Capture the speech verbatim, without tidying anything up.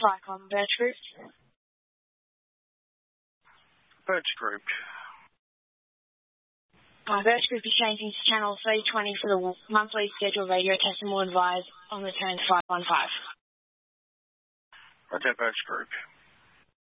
Flycom, Birch Group. Birch Group. Uh, Birch Group is changing to channel three twenty for the monthly scheduled radio test and will advise on return to five one five. Roger, Birch Group.